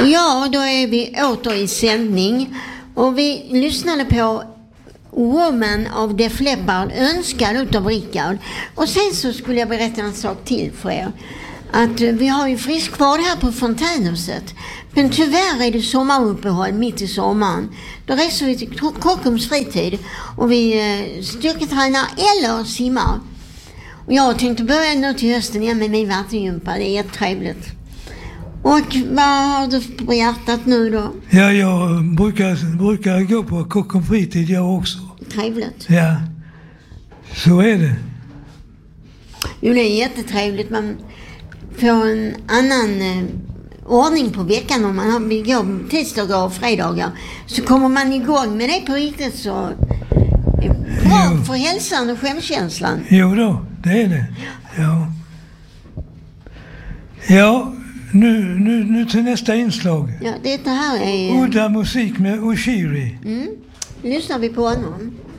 Ja, då är vi åter i sändning och vi lyssnade på Woman of Def Leppard, önskad utav Rickard. Och sen så skulle jag berätta en sak till för er. Att vi har ju friskvård här på Fontänhuset. Men tyvärr är det sommaruppehåll mitt i sommaren. Då reser vi till Kockums fritid och vi styrketränar eller simmar. Och jag tänkte börja nu till hösten igen med min vattengympa. Det är jättetrevligt. Och vad har du på hjärtat nu då? Ja, jag brukar gå på Kockums fritid jag också. Trevligt. Ja, så är det. Jo, det är jättetrevligt. Man får en annan ordning på veckan om man vill gå tisdagar och fredagar. Så kommer man igång med det på riktigt så bra för hälsan och självkänslan. Jo då, det är det. Ja. Ja, nu till nästa inslag. Ja, det här är Udda musik med Oshiri. Lyssnar vi på honom.